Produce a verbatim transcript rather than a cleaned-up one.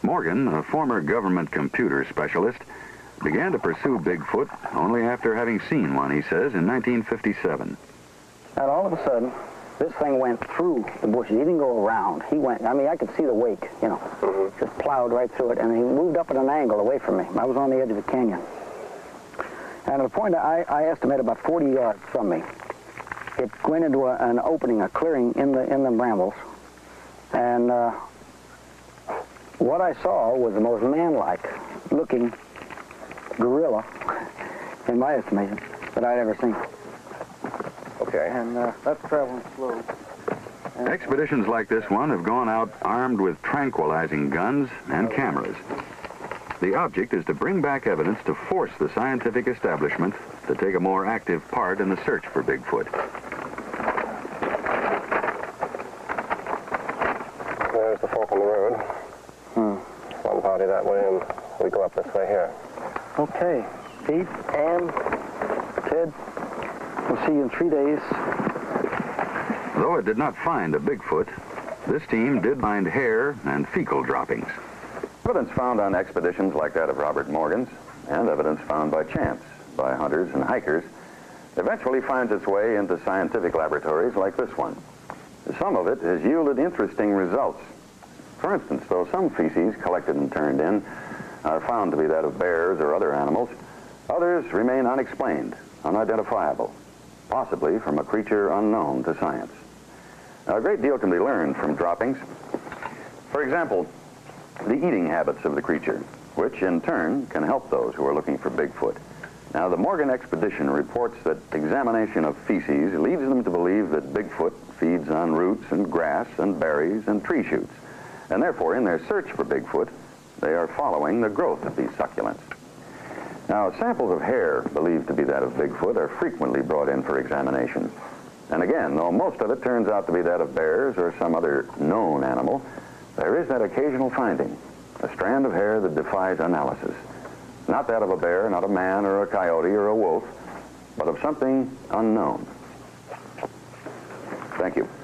Morgan, a former government computer specialist, began to pursue Bigfoot only after having seen one, he says, in nineteen fifty-seven. And all of a sudden, this thing went through the bushes. He didn't go around. He went, I mean, I could see the wake, you know, mm-hmm. just plowed right through it, and he moved up at an angle away from me. I was on the edge of the canyon. And at a point, I, I estimate about forty yards from me, it went into a, an opening, a clearing in the, in the brambles. And uh, what I saw was the most man-like looking gorilla, in my estimation, that I'd ever seen. Okay. And uh, that's traveling slow. And Expeditions like this one have gone out armed with tranquilizing guns and cameras. The object is to bring back evidence to force the scientific establishment to take a more active part in the search for Bigfoot. There's the fork in the road. Hmm. One party that way, and we go up this way here. Okay, Pete, Ann, Ted, we'll see you in three days. Though it did not find a Bigfoot, this team did find hair and fecal droppings. Evidence found on expeditions like that of Robert Morgan's, and evidence found by chance by hunters and hikers, eventually finds its way into scientific laboratories like this one. Some of it has yielded interesting results. For instance, though some feces collected and turned in are found to be that of bears or other animals, others remain unexplained, unidentifiable, possibly from a creature unknown to science. Now, a great deal can be learned from droppings. For example, the eating habits of the creature, which in turn can help those who are looking for Bigfoot. Now, the Morgan expedition reports that examination of feces leads them to believe that Bigfoot feeds on roots and grass and berries and tree shoots. And therefore, in their search for Bigfoot, they are following the growth of these succulents. Now, samples of hair believed to be that of Bigfoot are frequently brought in for examination. And again, though most of it turns out to be that of bears or some other known animal, there is that occasional finding, a strand of hair that defies analysis. Not that of a bear, not a man or a coyote or a wolf, but of something unknown. Thank you.